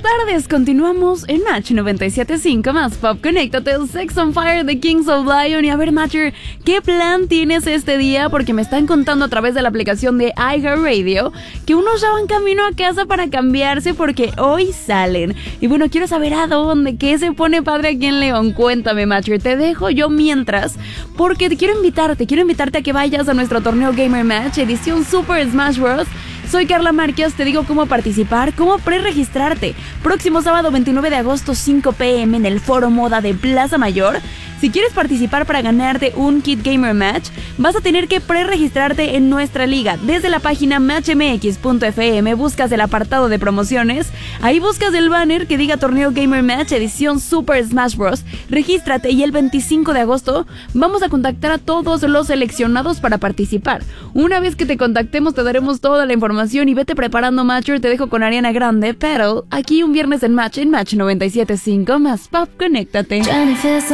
tardes, continuamos en Match 97.5 más Pop. Conéctate, Sex on Fire de Kings of Lion. Y a ver, Matcher, ¿qué plan tienes este día? Porque me están contando a través de la aplicación de iHeartRadio que unos ya van camino a casa para cambiarse porque hoy salen. Y bueno, quiero saber a dónde, qué se pone padre aquí en León. Cuéntame, Matcher, te dejo yo mientras, porque quiero invitarte a que vayas a nuestro torneo Gamer Match edición Super Smash Bros. Soy Carla Márquez, te digo cómo participar, cómo preregistrarte. Próximo sábado 29 de agosto 5 p.m. en el Foro Moda de Plaza Mayor. Si quieres participar para ganarte un kit Gamer Match, vas a tener que preregistrarte en nuestra liga. Desde la página matchmx.fm buscas el apartado de promociones, ahí buscas el banner que diga Torneo Gamer Match edición Super Smash Bros. Regístrate y el 25 de agosto vamos a contactar a todos los seleccionados para participar. Una vez que te contactemos te daremos toda la información y vete preparando, Matcher. Te dejo con Ariana Grande, pero aquí un viernes en Match 97.5 más Pop. Conéctate.